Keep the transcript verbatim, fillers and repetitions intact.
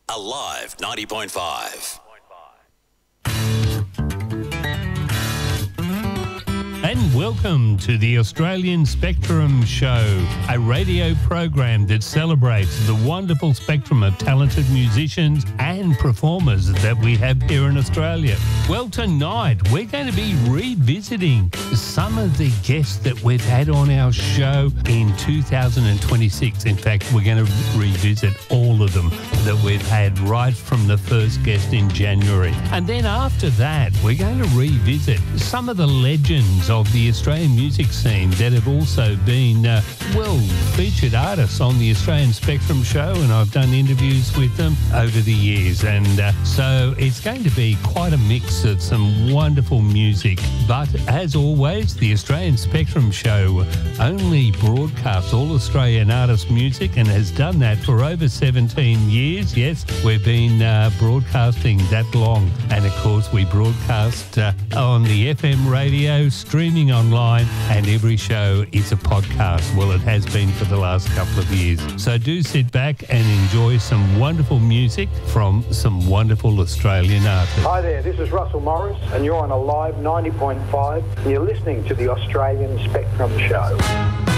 Alive ninety point five. And welcome to the Australian Spectrum Show, a radio program that celebrates the wonderful spectrum of talented musicians and performers that we have here in Australia. Well, tonight we're going to be revisiting some of the guests that we've had on our show in two thousand twenty-six. In fact, we're going to revisit all of them that we've had right from the first guest in January. And then after that, we're going to revisit some of the legends of the Australian music scene that have also been, uh, well, featured artists on the Australian Spectrum Show, and I've done interviews with them over the years. And uh, so it's going to be quite a mix of some wonderful music. But as always, the Australian Spectrum Show only broadcasts all Australian artist music and has done that for over seventeen years. Yes, we've been uh, broadcasting that long. And of course, we broadcast uh, on the F M radio, streaming online, and every show is a podcast. Well, it has been for the last couple of years. So do sit back and enjoy some wonderful music from some wonderful Australian artists. Hi there, this is Russell Morris, and you're on Alive ninety point five, and you're listening to the Australian Spectrum Show.